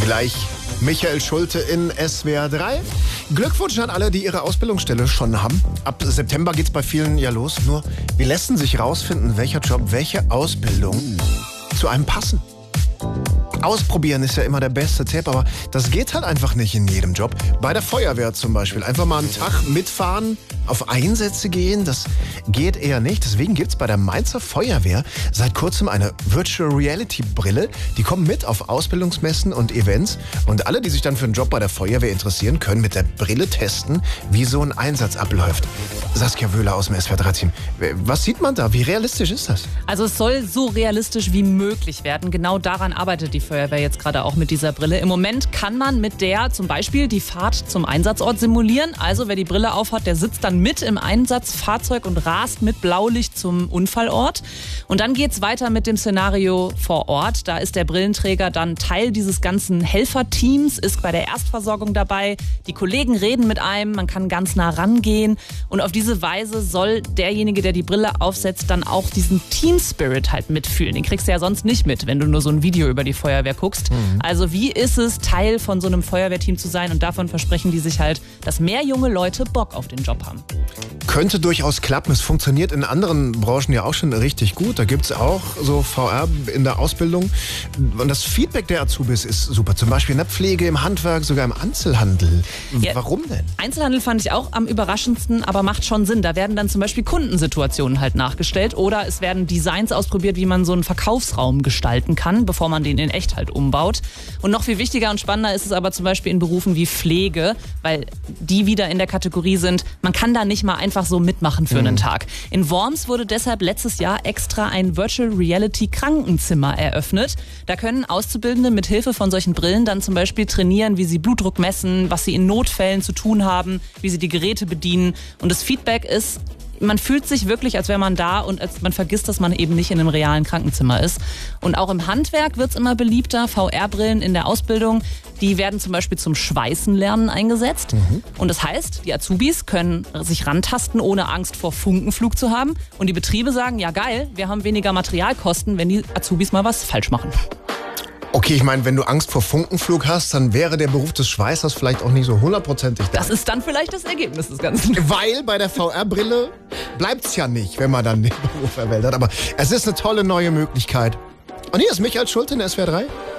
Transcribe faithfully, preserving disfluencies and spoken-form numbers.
Gleich Michael Schulte in S W R drei. Glückwunsch an alle, die ihre Ausbildungsstelle schon haben. Ab September geht's bei vielen ja los. Nur, wie lassen sich rausfinden, welcher Job, welche Ausbildung zu einem passen? Ausprobieren ist ja immer der beste Tipp, aber das geht halt einfach nicht in jedem Job. Bei der Feuerwehr zum Beispiel. Einfach mal einen Tag mitfahren, auf Einsätze gehen, das geht eher nicht. Deswegen gibt's bei der Mainzer Feuerwehr seit kurzem eine Virtual Reality Brille. Die kommen mit auf Ausbildungsmessen und Events. Und alle, die sich dann für einen Job bei der Feuerwehr interessieren, können mit der Brille testen, wie so ein Einsatz abläuft. Saskia Wöhler aus dem S W R drei Team. Was sieht man da? Wie realistisch ist das? Also es soll so realistisch wie möglich werden. Genau daran arbeitet die Feuerwehr jetzt gerade auch mit dieser Brille. Im Moment kann man mit der zum Beispiel die Fahrt zum Einsatzort simulieren. Also wer die Brille aufhat, der sitzt dann mit im Einsatzfahrzeug und rast mit Blaulicht zum Unfallort. Und dann geht's weiter mit dem Szenario vor Ort. Da ist der Brillenträger dann Teil dieses ganzen Helferteams, ist bei der Erstversorgung dabei. Die Kollegen reden mit einem, man kann ganz nah rangehen. Und auf diese Weise soll derjenige, der die Brille aufsetzt, dann auch diesen Team-Spirit halt mitfühlen. Den kriegst du ja sonst nicht mit, wenn du nur so ein Video über die Feuerwehr guckst. Mhm. Also wie ist es, Teil von so einem Feuerwehrteam zu sein? Und davon versprechen die sich halt, dass mehr junge Leute Bock auf den Job haben. Könnte durchaus klappen. Es funktioniert in anderen Branchen ja auch schon richtig gut. Da gibt es auch so V R in der Ausbildung. Und das Feedback der Azubis ist super. Zum Beispiel in der Pflege, im Handwerk, sogar im Einzelhandel. Ja, warum denn? Einzelhandel fand ich auch am überraschendsten, aber macht schon Sinn. Da werden dann zum Beispiel Kundensituationen halt nachgestellt oder es werden Designs ausprobiert, wie man so einen Verkaufsraum gestalten kann, bevor man den in echt halt umbaut. Und noch viel wichtiger und spannender ist es aber zum Beispiel in Berufen wie Pflege, weil die wieder in der Kategorie sind, man kann da nicht mal einfach so mitmachen für mhm. einen Tag. In Worms wurde deshalb letztes Jahr extra ein Virtual Reality Krankenzimmer eröffnet. Da können Auszubildende mit Hilfe von solchen Brillen dann zum Beispiel trainieren, wie sie Blutdruck messen, was sie in Notfällen zu tun haben, wie sie die Geräte bedienen. Und das Feedback ist, man fühlt sich wirklich, als wäre man da und als man vergisst, dass man eben nicht in einem realen Krankenzimmer ist. Und auch im Handwerk wird es immer beliebter. V R-Brillen in der Ausbildung, die werden zum Beispiel zum Schweißen lernen eingesetzt. Mhm. Und das heißt, die Azubis können sich rantasten, ohne Angst vor Funkenflug zu haben. Und die Betriebe sagen, ja geil, wir haben weniger Materialkosten, wenn die Azubis mal was falsch machen. Okay, ich meine, wenn du Angst vor Funkenflug hast, dann wäre der Beruf des Schweißers vielleicht auch nicht so hundertprozentig da. Das ist dann vielleicht das Ergebnis des Ganzen. Weil bei der V R-Brille bleibt's ja nicht, wenn man dann den Beruf erwählt hat. Aber es ist eine tolle neue Möglichkeit. Und hier ist Michael Schulte in S W R drei.